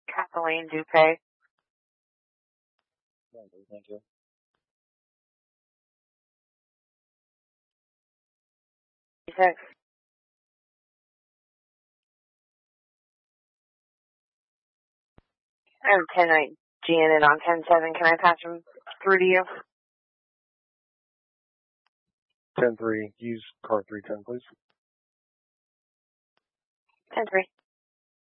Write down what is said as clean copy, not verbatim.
Kathleen Dupay. Thank you. Six. 10-8 Janet on 10-7. Can I patch him through to you? 10-3. Use car 310, please. 10-3.